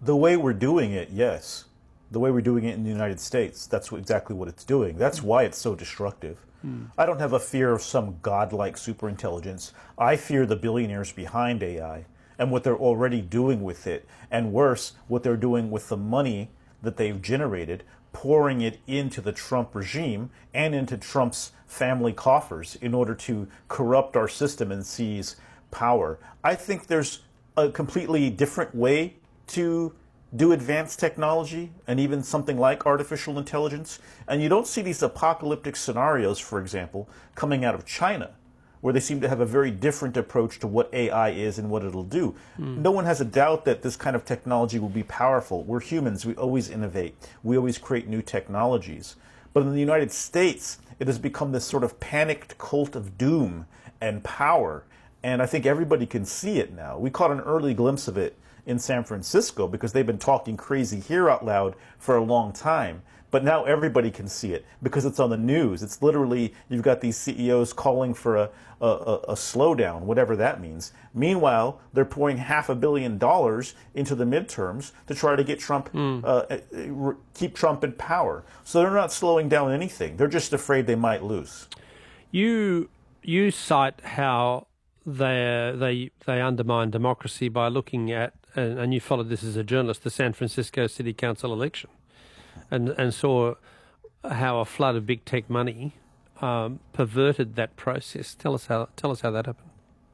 The way we're doing it, yes. The way we're doing it in the United States, that's exactly what it's doing. That's why it's so destructive. I don't have a fear of some godlike superintelligence. I fear the billionaires behind AI and what they're already doing with it. And worse, what they're doing with the money that they've generated, pouring it into the Trump regime and into Trump's family coffers in order to corrupt our system and seize power. I think there's a completely different way to do advanced technology and even something like artificial intelligence. And you don't see these apocalyptic scenarios, for example, coming out of China, where they seem to have a very different approach to what AI is and what it'll do. No one has a doubt that this kind of technology will be powerful. We're humans. We always innovate. We always create new technologies. But in the United States, it has become this sort of panicked cult of doom and power. And I think everybody can see it now. We caught an early glimpse of it in San Francisco because they've been talking crazy here out loud for a long time. But now everybody can see it because it's on the news. It's literally, you've got these CEOs calling for a slowdown, whatever that means. Meanwhile, they're pouring $500 million into the midterms to try to get Trump, keep Trump in power. So they're not slowing down anything. They're just afraid they might lose. You cite how they undermine democracy by looking at, and you followed this as a journalist, the San Francisco City Council election, and saw how a flood of big tech money perverted that process. Tell us how that happened.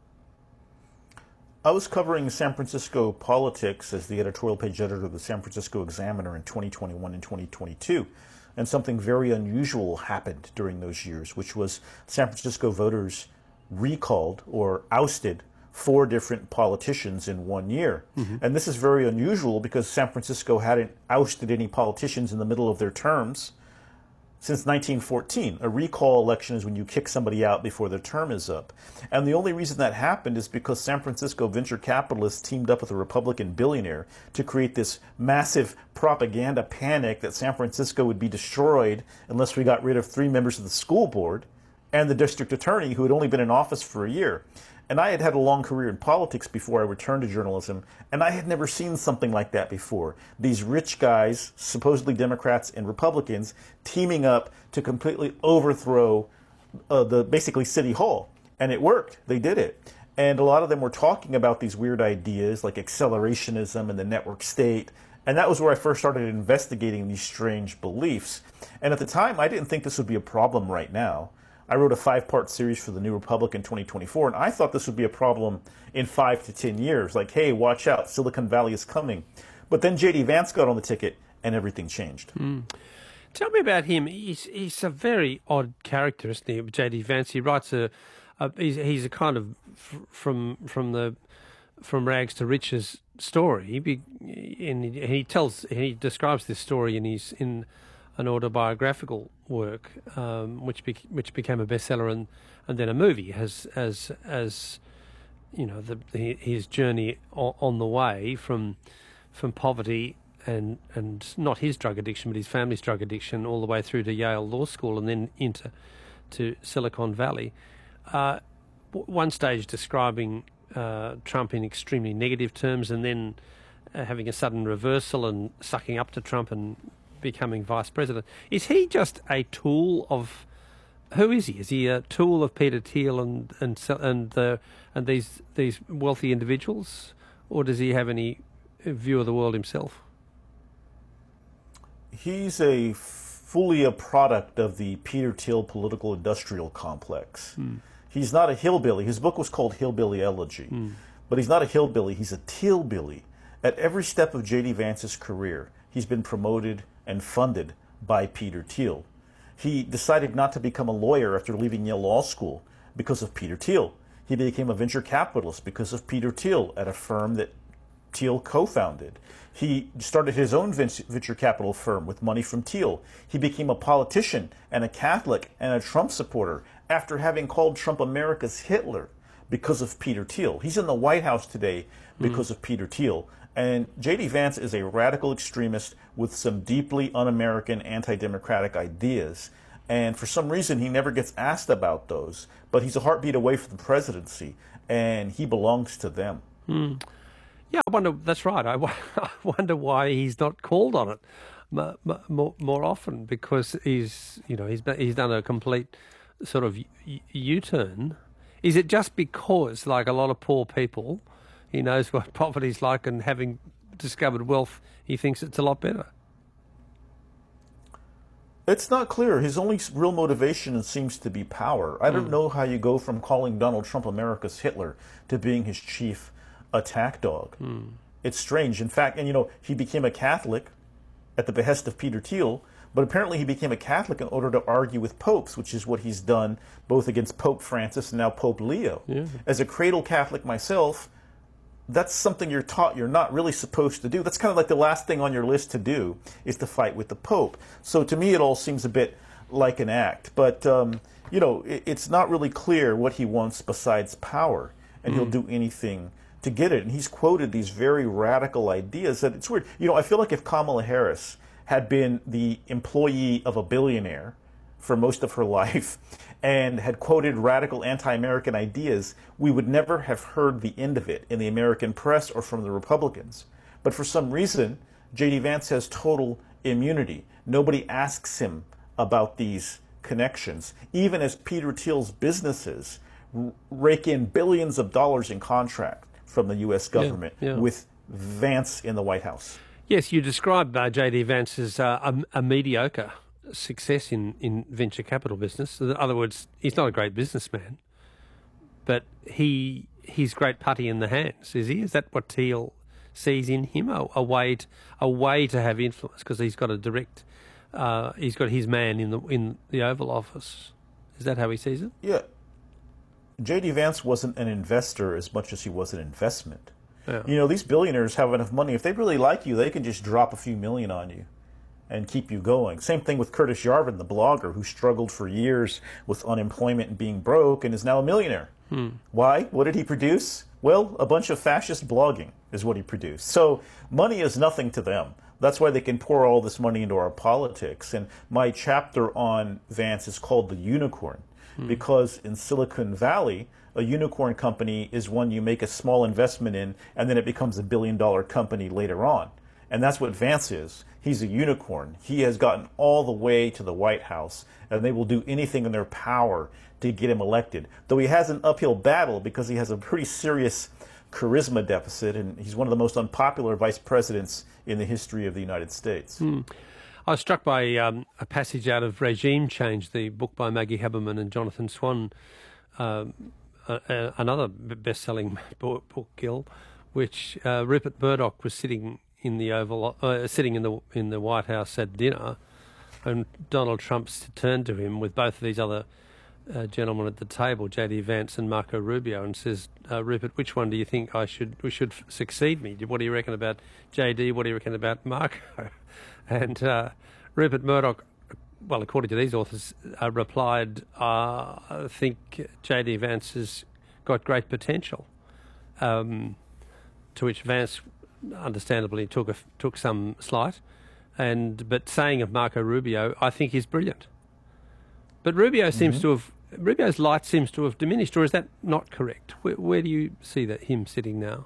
I was covering San Francisco politics as the editorial page editor of the San Francisco Examiner in 2021 and 2022. And something very unusual happened during those years, which was San Francisco voters recalled or ousted 4 different politicians in 1 year. And this is very unusual because San Francisco hadn't ousted any politicians in the middle of their terms since 1914. A recall election is when you kick somebody out before their term is up. And the only reason that happened is because San Francisco venture capitalists teamed up with a Republican billionaire to create this massive propaganda panic that San Francisco would be destroyed unless we got rid of 3 members of the school board and the district attorney who had only been in office for a year. And I had had a long career in politics before I returned to journalism, and I had never seen something like that before. These rich guys, supposedly Democrats and Republicans, teaming up to completely overthrow basically City Hall. And it worked. They did it. And a lot of them were talking about these weird ideas like accelerationism and the network state. And that was where I first started investigating these strange beliefs. And at the time, I didn't think this would be a problem right now. I wrote a 5-part series for the New Republic in 2024, and I thought this would be a problem in 5 to 10 years. Like, hey, watch out, Silicon Valley is coming. But then J.D. Vance got on the ticket, and everything changed. Tell me about him. He's a very odd character, isn't he, J.D. Vance? He writes he's a kind of from rags to riches story, and he describes this story in an autobiographical work, which became a bestseller and then a movie, as you know, his journey on the way from poverty and not his drug addiction but his family's drug addiction all the way through to Yale Law School and then into Silicon Valley. One stage describing Trump in extremely negative terms, and then having a sudden reversal and sucking up to Trump and becoming vice president. Is he just a tool of, who is he? Is he a tool of Peter Thiel and these wealthy individuals, or does he have any view of the world himself? He's fully a product of the Peter Thiel political industrial complex. He's not a hillbilly. His book was called Hillbilly Elegy. But he's not a hillbilly. He's a Thielbilly. At every step of J.D. Vance's career, he's been promoted and funded by Peter Thiel. He decided not to become a lawyer after leaving Yale Law School because of Peter Thiel. He became a venture capitalist because of Peter Thiel at a firm that Thiel co-founded. He started his own venture capital firm with money from Thiel. He became a politician and a Catholic and a Trump supporter after having called Trump America's Hitler because of Peter Thiel. He's in the White House today because of Peter Thiel. And J.D. Vance is a radical extremist with some deeply un-American, anti-democratic ideas. And for some reason, he never gets asked about those. But he's a heartbeat away from the presidency, and he belongs to them. Yeah, I wonder. That's right. I wonder why he's not called on it more often, because he's done a complete sort of U-turn. Is it just because, like a lot of poor people, he knows what poverty's like, and having discovered wealth, he thinks it's a lot better? It's not clear. His only real motivation seems to be power. I don't know how you go from calling Donald Trump America's Hitler to being his chief attack dog. It's strange. In fact, and he became a Catholic at the behest of Peter Thiel, but apparently he became a Catholic in order to argue with popes, which is what he's done both against Pope Francis and now Pope Leo. Yeah. As a cradle Catholic myself, that's something you're taught you're not really supposed to do. That's kind of like the last thing on your list to do is to fight with the Pope. So to me, it all seems a bit like an act. But, it's not really clear what he wants besides power, and he'll do anything to get it. And he's quoted these very radical ideas that it's weird. I feel like if Kamala Harris had been the employee of a billionaire for most of her life and had quoted radical anti-American ideas, we would never have heard the end of it in the American press or from the Republicans. But for some reason, J.D. Vance has total immunity. Nobody asks him about these connections, even as Peter Thiel's businesses rake in billions of dollars in contract from the U.S. government with Vance in the White House. Yes, you described J.D. Vance as a mediocre success in venture capital business. In other words, he's not a great businessman, but he's great putty in the hands, is he? Is that what Thiel sees in him? A way to have influence, because he's got he's got his man in the Oval Office. Is that how he sees it? Yeah. J.D. Vance wasn't an investor as much as he was an investment. Yeah. These billionaires have enough money. If they really like you, they can just drop a few million on you and keep you going. Same thing with Curtis Yarvin, the blogger who struggled for years with unemployment and being broke and is now a millionaire. Why? What did he produce? Well, a bunch of fascist blogging is what he produced. So money is nothing to them. That's why they can pour all this money into our politics. And my chapter on Vance is called The Unicorn, because in Silicon Valley, a unicorn company is one you make a small investment in, and then it becomes a billion-dollar company later on. And that's what Vance is. He's a unicorn. He has gotten all the way to the White House, and they will do anything in their power to get him elected. Though he has an uphill battle because he has a pretty serious charisma deficit, and he's one of the most unpopular vice presidents in the history of the United States. I was struck by a passage out of Regime Change, the book by Maggie Haberman and Jonathan Swan, another best-selling book, Gil, which Rupert Murdoch was sitting in the White House at dinner, and Donald Trump turned to him with both of these other gentlemen at the table, J.D. Vance and Marco Rubio, and says, Rupert, which one do you think we should succeed me? What do you reckon about J.D.? What do you reckon about Marco? And Rupert Murdoch, well, according to these authors, replied, I think J.D. Vance has got great potential, to which Vance understandably took some slight, but saying of Marco Rubio, I think he's brilliant. But Rubio Rubio's light seems to have diminished, or is that not correct? Where do you see him sitting now?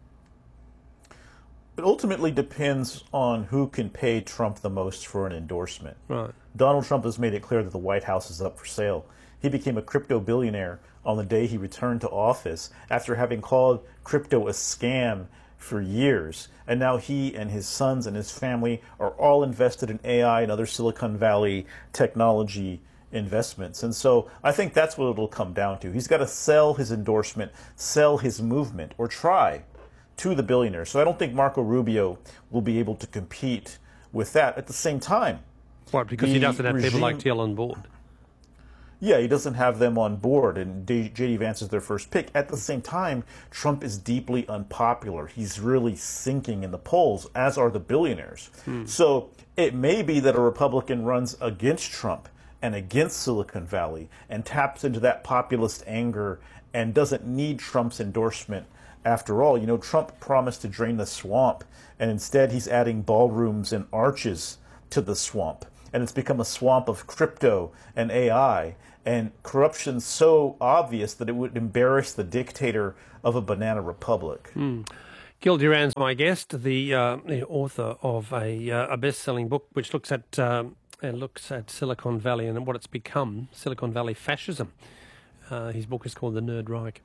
It ultimately depends on who can pay Trump the most for an endorsement. Right. Donald Trump has made it clear that the White House is up for sale. He became a crypto billionaire on the day he returned to office after having called crypto a scam for years. And now he and his sons and his family are all invested in AI and other Silicon Valley technology investments. And so I think that's what it'll come down to. He's got to sell his endorsement, sell his movement, or try to the billionaires. So I don't think Marco Rubio will be able to compete with that. At the same time, what, because he doesn't have people like Thiel on board? Yeah, he doesn't have them on board, and J.D. Vance is their first pick. At the same time, Trump is deeply unpopular. He's really sinking in the polls, as are the billionaires. So it may be that a Republican runs against Trump and against Silicon Valley and taps into that populist anger and doesn't need Trump's endorsement. After all, Trump promised to drain the swamp, and instead he's adding ballrooms and arches to the swamp. And it's become a swamp of crypto and AI and corruption so obvious that it would embarrass the dictator of a banana republic. Gil Duran's my guest, the author of a best-selling book which looks at Silicon Valley and what it's become, Silicon Valley fascism. His book is called The Nerd Reich.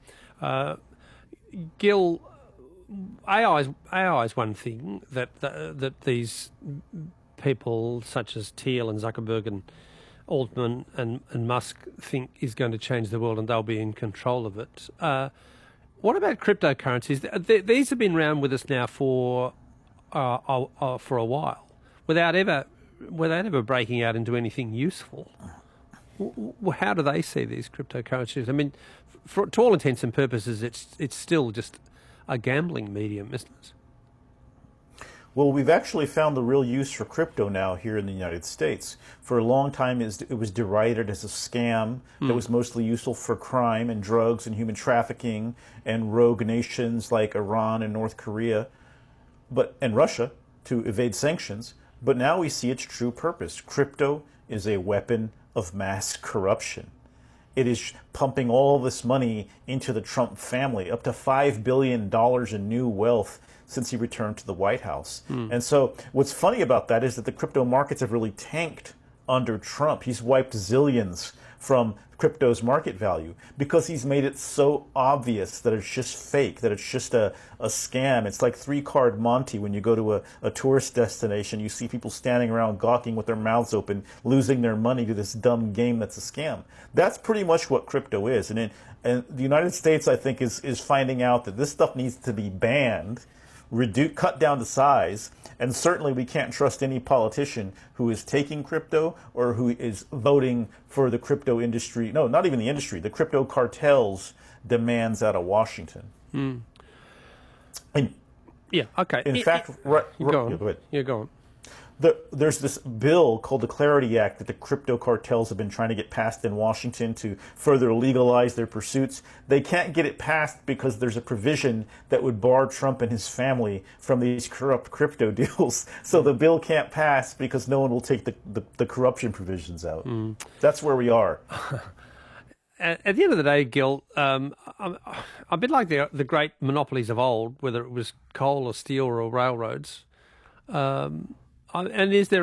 Gil, AI is one thing that these people such as Thiel and Zuckerberg and Altman and Musk think is going to change the world and they'll be in control of it. What about cryptocurrencies? These have been around with us now for a while, without ever breaking out into anything useful. How do they see these cryptocurrencies? I mean, to all intents and purposes, it's still just a gambling medium, isn't it? Well, we've actually found the real use for crypto now here in the United States. For a long time, it was derided as a scam that was mostly useful for crime and drugs and human trafficking and rogue nations like Iran and North Korea and Russia to evade sanctions. But now we see its true purpose. Crypto is a weapon of mass corruption. It is pumping all this money into the Trump family, up to $5 billion in new wealth since he returned to the White House. And so what's funny about that is that the crypto markets have really tanked under Trump. He's wiped zillions from crypto's market value because he's made it so obvious that it's just fake, that it's just a scam. It's like three-card Monte when you go to a tourist destination. You see people standing around gawking with their mouths open, losing their money to this dumb game that's a scam. That's pretty much what crypto is. And the United States, I think, is finding out that this stuff needs to be banned, cut down to size, and certainly we can't trust any politician who is taking crypto or who is voting for the crypto industry. No, not even the industry. The crypto cartels demands out of Washington. And yeah, okay. In fact, go ahead. Yeah, go on. There's this bill called the Clarity Act that the crypto cartels have been trying to get passed in Washington to further legalize their pursuits. They can't get it passed because there's a provision that would bar Trump and his family from these corrupt crypto deals. So the bill can't pass because no one will take the corruption provisions out. That's where we are. At the end of the day, Gil, a bit like the great monopolies of old, whether it was coal or steel or railroads. And is there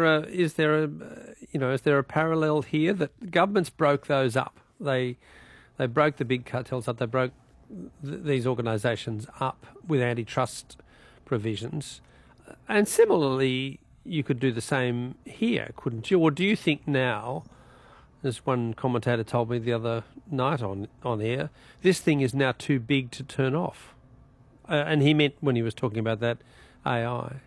a parallel here that governments broke those up? They broke the big cartels up. They broke these organisations up with antitrust provisions, and similarly, you could do the same here, couldn't you? Or do you think now, as one commentator told me the other night on air, this thing is now too big to turn off? And he meant, when he was talking about that, AI.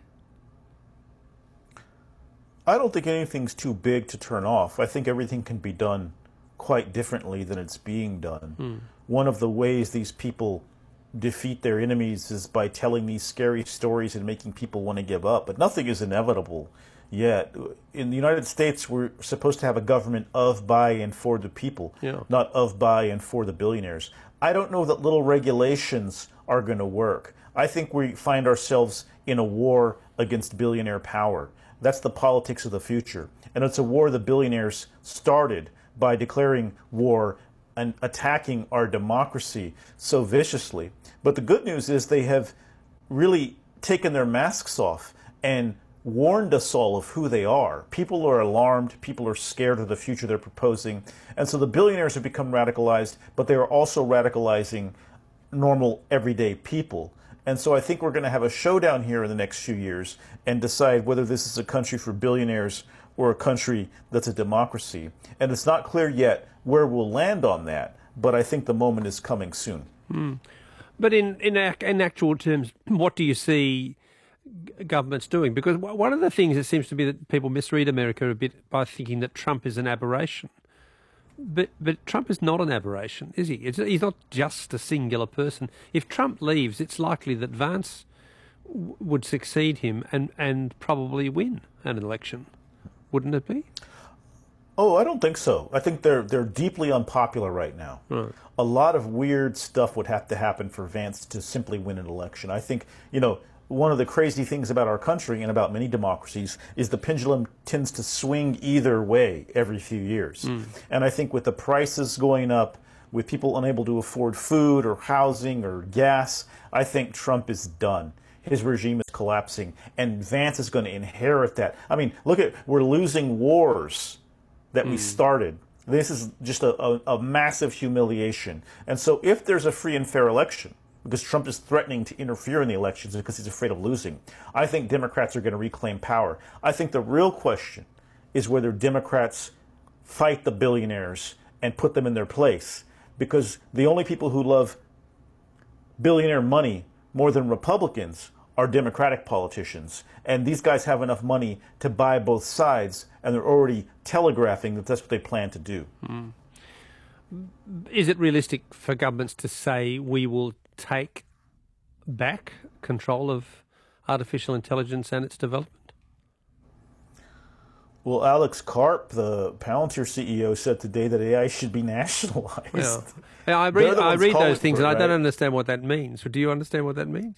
I don't think anything's too big to turn off. I think everything can be done quite differently than it's being done. One of the ways these people defeat their enemies is by telling these scary stories and making people want to give up. But nothing is inevitable yet. In the United States, we're supposed to have a government of, by, and for the people, not of, by, and for the billionaires. I don't know that little regulations are going to work. I think we find ourselves in a war against billionaire power. That's the politics of the future. And it's a war the billionaires started by declaring war and attacking our democracy so viciously. But the good news is they have really taken their masks off and warned us all of who they are. People are alarmed. People are scared of the future they're proposing. And so the billionaires have become radicalized, but they are also radicalizing normal, everyday people. And so I think we're going to have a showdown here in the next few years and decide whether this is a country for billionaires or a country that's a democracy. And it's not clear yet where we'll land on that, but I think the moment is coming soon. But in actual terms, what do you see governments doing? Because one of the things, it seems to be that people misread America a bit by thinking that Trump is an aberration. But Trump is not an aberration, is he? He's not just a singular person. If Trump leaves, it's likely that Vance would succeed him and probably win an election. Wouldn't it be? Oh, I don't think so. I think they're deeply unpopular right now. Right. A lot of weird stuff would have to happen for Vance to simply win an election. I think, one of the crazy things about our country and about many democracies is the pendulum tends to swing either way every few years. And I think with the prices going up, with people unable to afford food or housing or gas, I think Trump is done. his regime is collapsing, and Vance is going to inherit that. I mean, we're losing wars that we started. This is just a massive humiliation. And so if there's a free and fair election, because Trump is threatening to interfere in the elections because he's afraid of losing, I think Democrats are going to reclaim power. I think the real question is whether Democrats fight the billionaires and put them in their place, because the only people who love billionaire money more than Republicans are Democratic politicians. And these guys have enough money to buy both sides, and they're already telegraphing that that's what they plan to do. Is it realistic for governments to say we will take back control of artificial intelligence and its development? Well, Alex Karp, the Palantir CEO, said today that AI should be nationalized. Yeah, I read those things, and I don't understand what that means. Do you understand what that means?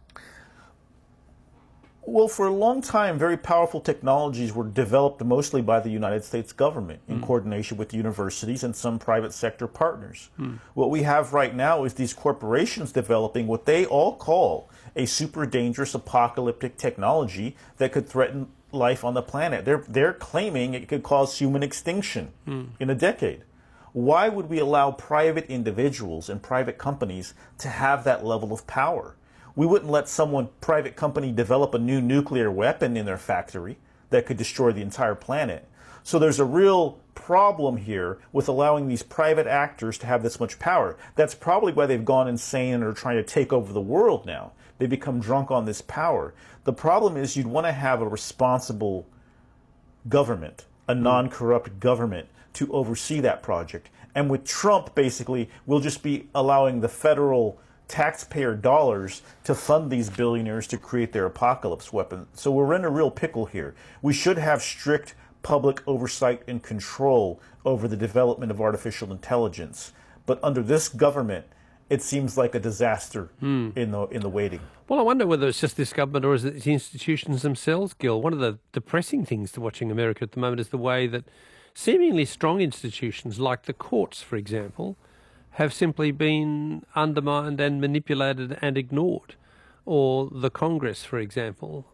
Well, for a long time, very powerful technologies were developed mostly by the United States government in coordination with universities and some private sector partners. What we have right now is these corporations developing what they all call a super dangerous apocalyptic technology that could threaten life on the planet. They're claiming it could cause human extinction in a decade. Why would we allow private individuals and private companies to have that level of power? We wouldn't let private company develop a new nuclear weapon in their factory that could destroy the entire planet. So there's a real problem here with allowing these private actors to have this much power. That's probably why they've gone insane and are trying to take over the world now. They become drunk on this power. The problem is you'd want to have a responsible government, a non-corrupt government, to oversee that project. And with Trump, basically, we'll just be allowing the federal taxpayer dollars to fund these billionaires to create their apocalypse weapon. So we're in a real pickle here. We should have strict public oversight and control over the development of artificial intelligence. But under this government, it seems like a disaster in the waiting. Well, I wonder whether it's just this government or is it the institutions themselves, Gil. One of the depressing things to watching America at the moment is the way that seemingly strong institutions like the courts, for example, have simply been undermined and manipulated and ignored. Or the Congress, for example,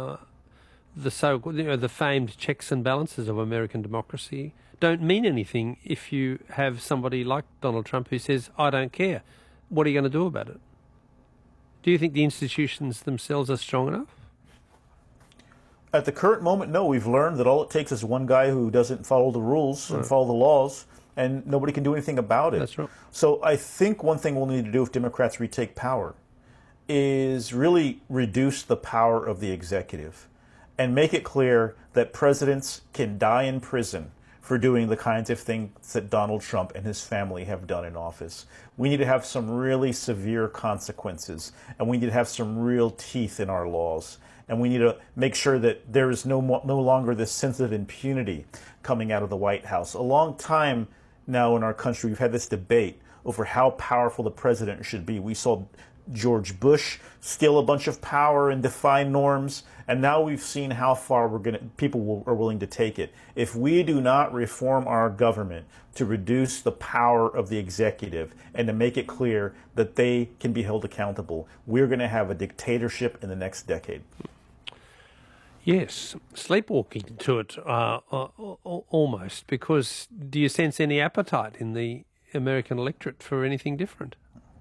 the famed checks and balances of American democracy don't mean anything if you have somebody like Donald Trump who says, I don't care. What are you going to do about it? Do you think the institutions themselves are strong enough? At the current moment, no. We've learned that all it takes is one guy who doesn't follow the rules and follow the laws, and nobody can do anything about it. That's right. So I think one thing we'll need to do if Democrats retake power is really reduce the power of the executive and make it clear that presidents can die in prison for doing the kinds of things that Donald Trump and his family have done in office. We need to have some really severe consequences, and we need to have some real teeth in our laws. And we need to make sure that there is no longer this sense of impunity coming out of the White House. A long time now in our country, we've had this debate over how powerful the president should be. We saw George Bush steal a bunch of power and defy norms, and now we've seen how far people are willing to take it. If we do not reform our government to reduce the power of the executive and to make it clear that they can be held accountable, we're going to have a dictatorship in the next decade. Yes, sleepwalking to it almost, because do you sense any appetite in the American electorate for anything different?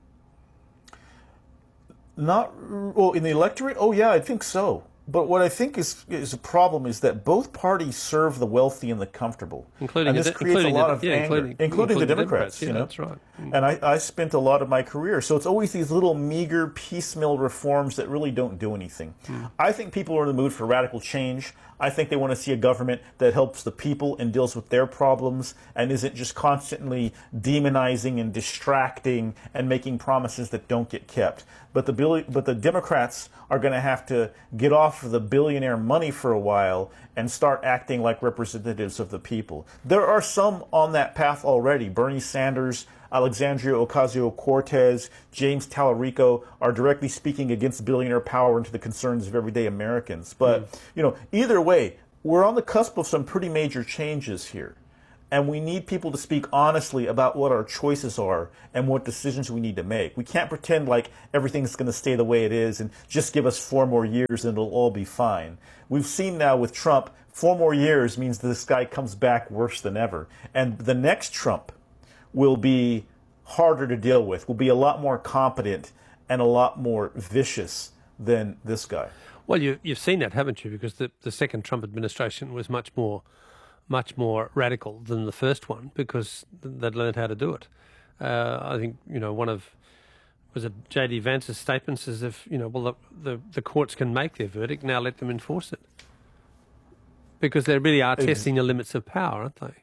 Well, in the electorate? Oh, yeah, I think so. But what I think is a problem is that both parties serve the wealthy and the comfortable. Including and this creates a lot of anger, including the Democrats. Yeah, you know? That's right. And I spent a lot of my career. So it's always these little meager piecemeal reforms that really don't do anything. I think people are in the mood for radical change. I think they want to see a government that helps the people and deals with their problems and isn't just constantly demonizing and distracting and making promises that don't get kept. But the Democrats are going to have to get off of the billionaire money for a while and start acting like representatives of the people. There are some on that path already. Bernie Sanders, Alexandria Ocasio-Cortez, James Tallarico are directly speaking against billionaire power and to the concerns of everyday Americans. But, either way, we're on the cusp of some pretty major changes here. And we need people to speak honestly about what our choices are and what decisions we need to make. We can't pretend like everything's going to stay the way it is and just give us 4 more years and it'll all be fine. We've seen now with Trump, 4 more years means this guy comes back worse than ever. And the next Trump will be harder to deal with, will be a lot more competent and a lot more vicious than this guy. Well, you've seen that, haven't you? Because the second Trump administration was much more radical than the first one because they'd learned how to do it. I think, was it J.D. Vance's statements as if, well, the courts can make their verdict, now let them enforce it. Because they really are testing the limits of power, aren't they?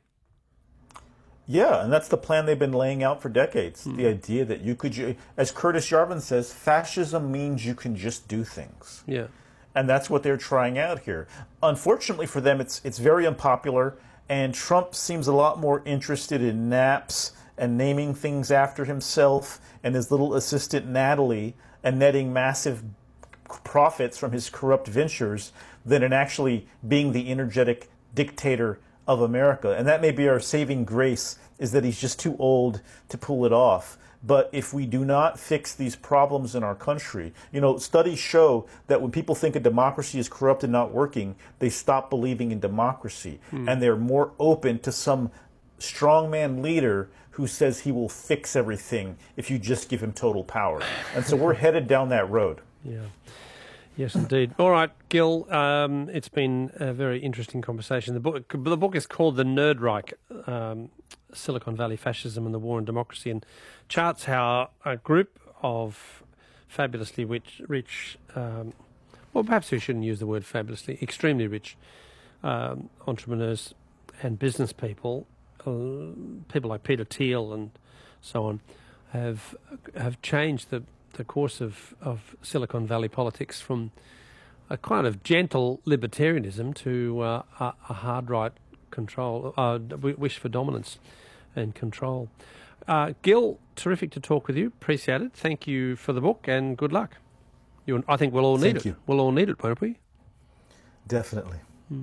Yeah, and that's the plan they've been laying out for decades. The idea that you could, as Curtis Yarvin says, fascism means you can just do things. Yeah. And that's what they're trying out here. Unfortunately for them, it's very unpopular, and Trump seems a lot more interested in naps and naming things after himself and his little assistant Natalie and netting massive profits from his corrupt ventures than in actually being the energetic dictator of America. And that may be our saving grace, is that he's just too old to pull it off. But if we do not fix these problems in our country, studies show that when people think a democracy is corrupt and not working, they stop believing in democracy. And they're more open to some strongman leader who says he will fix everything if you just give him total power. And so we're headed down that road. Yeah. Yes, indeed. All right, Gil, it's been a very interesting conversation. The book is called The Nerd Reich, Silicon Valley Fascism and the War on Democracy, and charts how a group of fabulously rich well, perhaps we shouldn't use the word fabulously, extremely rich entrepreneurs and business people, people like Peter Thiel and so on, have changed the course of Silicon Valley politics from a kind of gentle libertarianism to a hard right control, wish for dominance and control. Gil, terrific to talk with you. Appreciate it. Thank you for the book and good luck. I think we'll all need it. Thank you. We'll all need it, won't we? Definitely.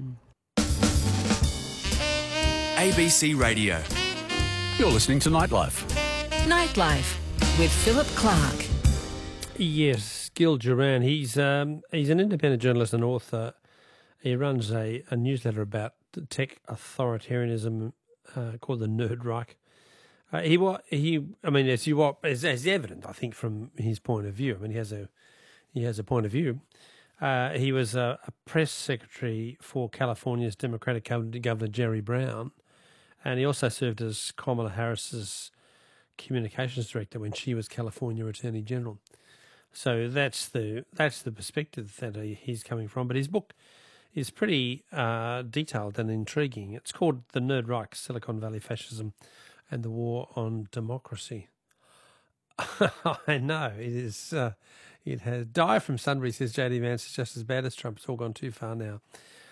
ABC Radio. You're listening to Nightlife. Nightlife with Philip Clark. Yes, Gil Duran. He's an independent journalist and author. He runs a newsletter about tech authoritarianism called the Nerd Reich. As evident, I think, from his point of view. I mean, he has a point of view. He was a press secretary for California's Democratic Governor Jerry Brown, and he also served as Kamala Harris's communications director when she was California Attorney General. So that's the perspective that he's coming from. But his book is pretty detailed and intriguing. It's called The Nerd Reich, Silicon Valley Fascism and the War on Democracy. I know, it is. It has died from Sunbury, says J.D. Vance. It's just as bad as Trump. It's all gone too far now.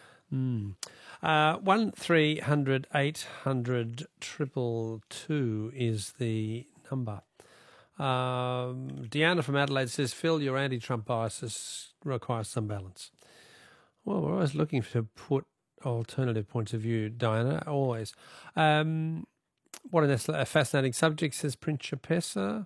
1300 800 222 is the number. Deanna from Adelaide says, Phil, your anti-Trump biases requires some balance. Well, we're always looking to put alternative points of view, Diana, always. What a fascinating subject, says Prince Chapessa.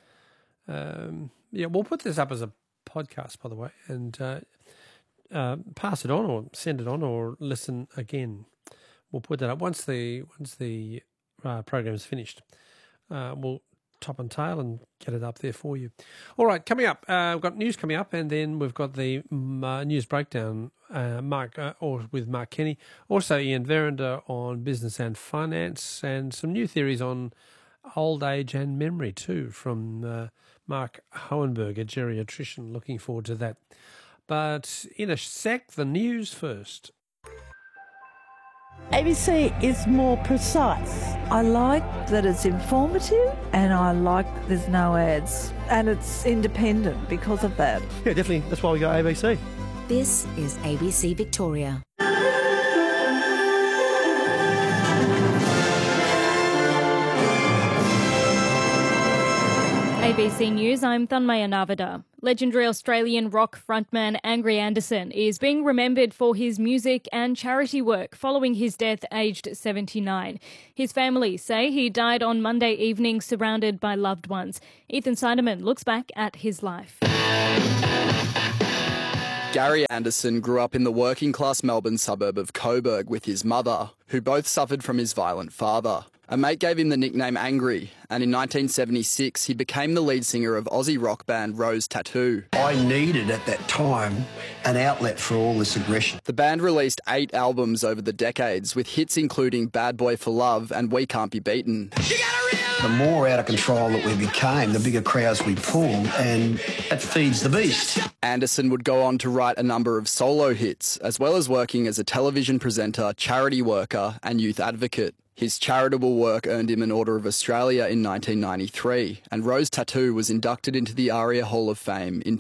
Yeah, we'll put this up as a podcast, by the way, and pass it on or send it on or listen again. We'll put that up once the program is finished. We'll top and tail and get it up there for you. All right, coming up, we've got news coming up, and then we've got the news breakdown, with Mark Kenny. Also, Ian Verinder on business and finance, and some new theories on old age and memory too from Mark Hohenberg, a geriatrician. Looking forward to that. But in a sec, the news first. ABC is more precise. I like that it's informative, and I like there's no ads, and it's independent because of that. Yeah, definitely. That's why we got ABC. This is ABC Victoria. ABC News, I'm Thanmaya Navada. Legendary Australian rock frontman Angry Anderson is being remembered for his music and charity work following his death aged 79. His family say he died on Monday evening surrounded by loved ones. Ethan Seidemann looks back at his life. Gary Anderson grew up in the working-class Melbourne suburb of Coburg with his mother, who both suffered from his violent father. A mate gave him the nickname Angry, and in 1976 he became the lead singer of Aussie rock band Rose Tattoo. I needed at that time an outlet for all this aggression. The band released 8 albums over the decades, with hits including Bad Boy for Love and We Can't Be Beaten. The more out of control that we became, the bigger crowds we pulled, and that feeds the beast. Anderson would go on to write a number of solo hits, as well as working as a television presenter, charity worker and youth advocate. His charitable work earned him an Order of Australia in 1993, and Rose Tattoo was inducted into the ARIA Hall of Fame in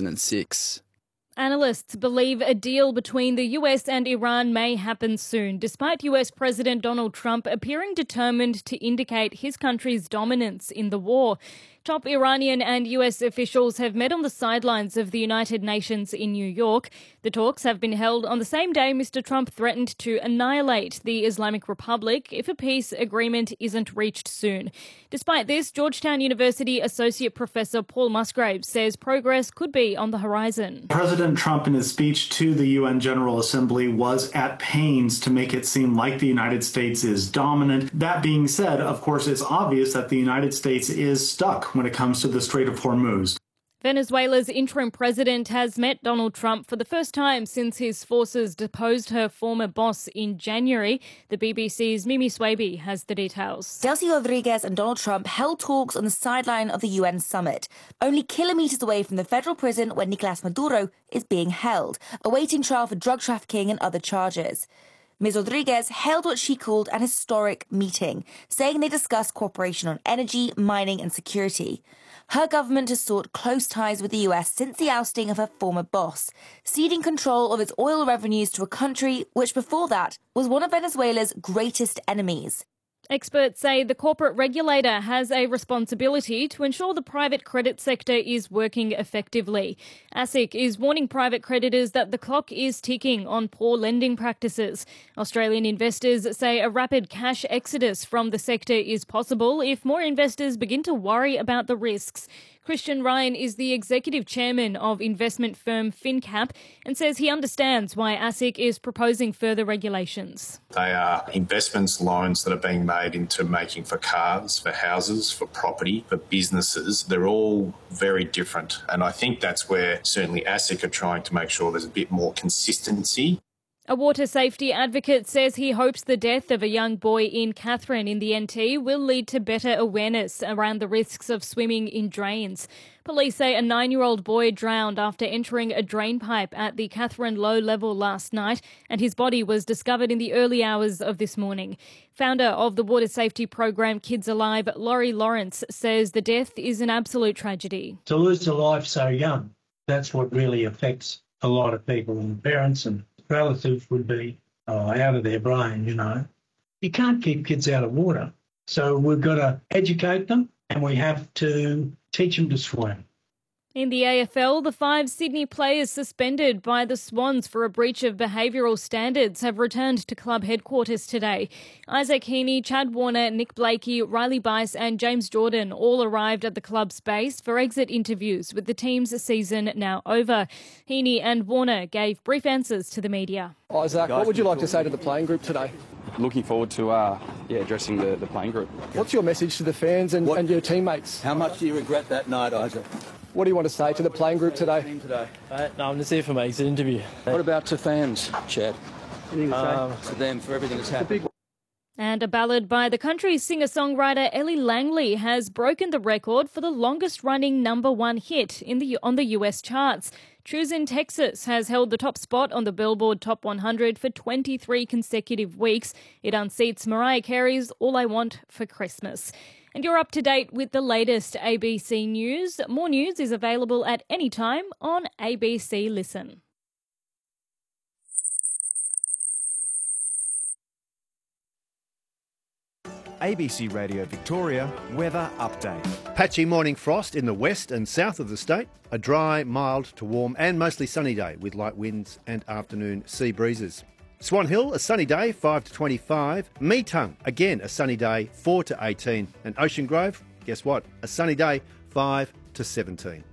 2006. Analysts believe a deal between the US and Iran may happen soon, despite US President Donald Trump appearing determined to indicate his country's dominance in the war. Top Iranian and US officials have met on the sidelines of the United Nations in New York. The talks have been held on the same day Mr. Trump threatened to annihilate the Islamic Republic if a peace agreement isn't reached soon. Despite this, Georgetown University Associate Professor Paul Musgrave says progress could be on the horizon. President Trump, in his speech to the UN General Assembly, was at pains to make it seem like the United States is dominant. That being said, of course, it's obvious that the United States is stuck when it comes to the Strait of Hormuz. Venezuela's interim president has met Donald Trump for the first time since his forces deposed her former boss in January. The BBC's Mimi Swaby has the details. Delcy Rodriguez and Donald Trump held talks on the sideline of the UN summit, only kilometres away from the federal prison where Nicolas Maduro is being held, awaiting trial for drug trafficking and other charges. Ms. Rodriguez held what she called an historic meeting, saying they discussed cooperation on energy, mining and security. Her government has sought close ties with the US since the ousting of her former boss, ceding control of its oil revenues to a country which before that was one of Venezuela's greatest enemies. Experts say the corporate regulator has a responsibility to ensure the private credit sector is working effectively. ASIC is warning private creditors that the clock is ticking on poor lending practices. Australian investors say a rapid cash exodus from the sector is possible if more investors begin to worry about the risks. Christian Ryan is the executive chairman of investment firm FinCap and says he understands why ASIC is proposing further regulations. They are investments, loans that are being made into making for cars, for houses, for property, for businesses. They're all very different. And I think that's where certainly ASIC are trying to make sure there's a bit more consistency. A water safety advocate says he hopes the death of a young boy in Katherine in the NT will lead to better awareness around the risks of swimming in drains. Police say a 9-year-old boy drowned after entering a drain pipe at the Katherine Low level last night, and his body was discovered in the early hours of this morning. Founder of the water safety program Kids Alive, Laurie Lawrence, says the death is an absolute tragedy. To lose a life so young, that's what really affects a lot of people, and parents and relatives would be out of their brain, you know. You can't keep kids out of water. So we've got to educate them and we have to teach them to swim. In the AFL, the 5 Sydney players suspended by the Swans for a breach of behavioural standards have returned to club headquarters today. Isaac Heaney, Chad Warner, Nick Blakey, Riley Bice and James Jordan all arrived at the club's base for exit interviews with the team's season now over. Heaney and Warner gave brief answers to the media. Isaac, what would you like to say to the playing group today? Looking forward to addressing the playing group. What's your message to the fans and your teammates? How much do you regret that night, Isaac? What do you want to say to the playing group today? No, I'm just here for my exit interview. What about to fans, Chad? Anything to say? To them for everything that's happened. And a ballad by the country singer-songwriter Ellie Langley has broken the record for the longest-running #1 hit on the US charts. Choose in Texas has held the top spot on the Billboard Top 100 for 23 consecutive weeks. It unseats Mariah Carey's All I Want for Christmas. And you're up to date with the latest ABC News. More news is available at any time on ABC Listen. ABC Radio Victoria weather update. Patchy morning frost in the west and south of the state. A dry, mild to warm and mostly sunny day with light winds and afternoon sea breezes. Swan Hill, a sunny day, 5 to 25. Meetung, again a sunny day, 4 to 18. And Ocean Grove, guess what? A sunny day, 5 to 17.